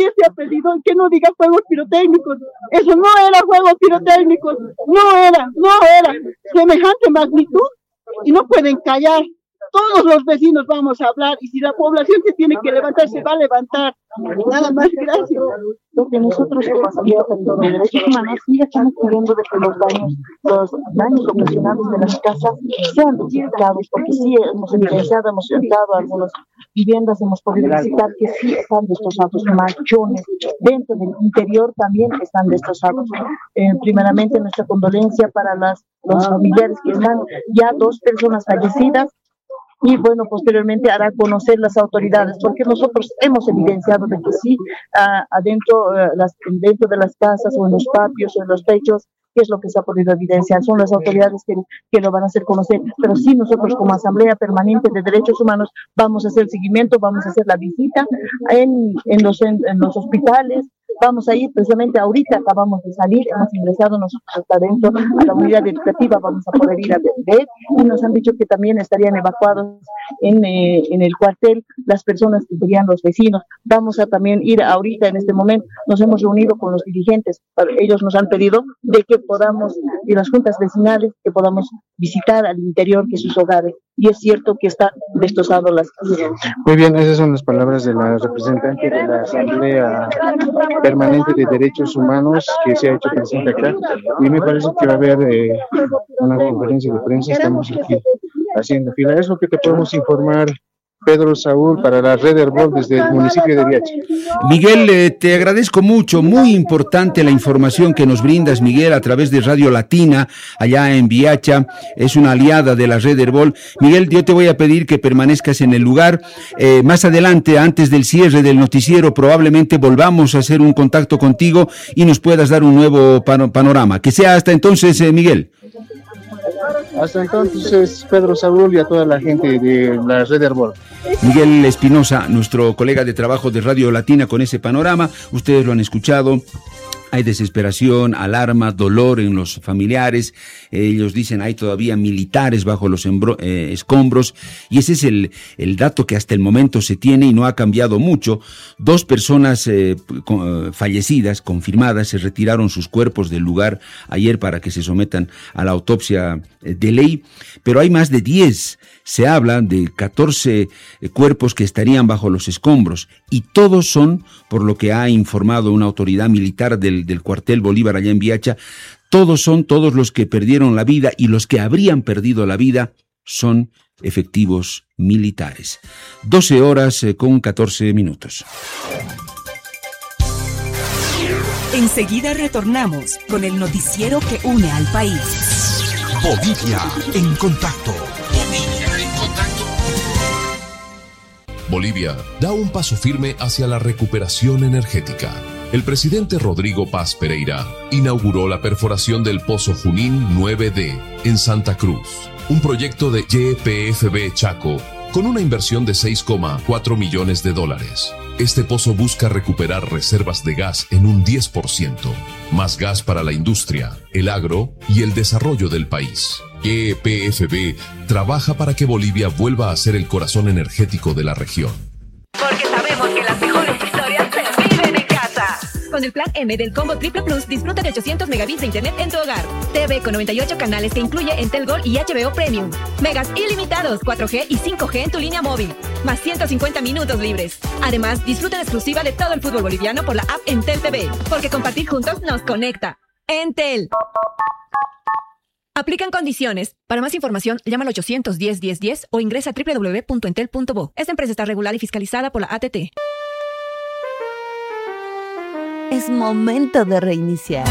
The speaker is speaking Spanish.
nadie se ha pedido que no diga juegos pirotécnicos. Eso no era juegos pirotécnicos, no era semejante magnitud y no pueden callar. Todos los vecinos vamos a hablar y si la población se tiene que levantar, se va a levantar. Nada más, gracias. Lo que nosotros como Asamblea de Derechos Humanos sí estamos pidiendo de que los daños ocasionados de las casas sean rectificados, porque sí hemos evidenciado, hemos entrado a algunas viviendas, hemos podido visitar que sí están destrozados, manchones, dentro del interior también están destrozados. Primeramente nuestra condolencia para los familiares que están ya 2 personas fallecidas. Y bueno, posteriormente hará conocer las autoridades, porque nosotros hemos evidenciado de que sí, dentro de las casas o en los patios o en los techos, ¿qué es lo que se ha podido evidenciar? Son las autoridades que lo van a hacer conocer, pero sí nosotros como Asamblea Permanente de Derechos Humanos vamos a hacer el seguimiento, vamos a hacer la visita en los hospitales. Vamos a ir precisamente ahorita, acabamos de salir, hemos ingresado nosotros hasta dentro a la unidad educativa, vamos a poder ir a ver y nos han dicho que también estarían evacuados en el cuartel las personas que serían los vecinos. Vamos a también ir ahorita en este momento, nos hemos reunido con los dirigentes, ellos nos han pedido de que podamos, y las juntas vecinales, que podamos visitar al interior de sus hogares. Y es cierto que están destrozados las casas. Muy bien, esas son las palabras de la representante de la Asamblea Permanente de Derechos Humanos que se ha hecho presente acá. Y me parece que va a haber una conferencia de prensa, estamos aquí haciendo fila. Es lo que te podemos informar, Pedro Saúl, para la Red Herbol desde el municipio de Viacha. Miguel, te agradezco mucho, muy importante la información que nos brindas, Miguel, a través de Radio Latina, allá en Viacha, es una aliada de la Red Herbol. Miguel, yo te voy a pedir que permanezcas en el lugar. Más adelante, antes del cierre del noticiero, probablemente volvamos a hacer un contacto contigo y nos puedas dar un nuevo panorama. Que sea hasta entonces, Miguel. Hasta entonces, Pedro Saúl y a toda la gente de la Red Herbol. Miguel Espinosa, nuestro colega de trabajo de Radio Latina, con ese panorama. Ustedes lo han escuchado. Hay desesperación, alarma, dolor en los familiares. Ellos dicen hay todavía militares bajo los escombros, y ese es el dato que hasta el momento se tiene y no ha cambiado mucho. 2 personas fallecidas, confirmadas, se retiraron sus cuerpos del lugar ayer para que se sometan a la autopsia de ley, pero hay más de 10. Se habla de 14 cuerpos que estarían bajo los escombros, y todos son, por lo que ha informado una autoridad militar del cuartel Bolívar allá en Viacha, todos los que perdieron la vida, y los que habrían perdido la vida son efectivos militares. 12 horas con 14 minutos. Enseguida retornamos con el noticiero que une al país. Bolivia en contacto. Bolivia da un paso firme hacia la recuperación energética. El presidente Rodrigo Paz Pereira inauguró la perforación del Pozo Junín 9D en Santa Cruz, un proyecto de YPFB Chaco con una inversión de $6,4 millones. Este pozo busca recuperar reservas de gas en un 10%, más gas para la industria, el agro y el desarrollo del país. YPFB trabaja para que Bolivia vuelva a ser el corazón energético de la región. Porque sabemos que las mejores historias se viven en casa. Con el plan M del Combo Triple Plus, disfruta de 800 megabits de internet en tu hogar. TV con 98 canales que incluye Entel Gold y HBO Premium. Megas ilimitados, 4G y 5G en tu línea móvil. Más 150 minutos libres. Además, disfruta en exclusiva de todo el fútbol boliviano por la app Entel TV. Porque compartir juntos nos conecta. Entel. Aplican condiciones. Para más información, llama al 810-1010 o ingresa a www.entel.bo. Esta empresa está regulada y fiscalizada por la ATT. Es momento de reiniciar.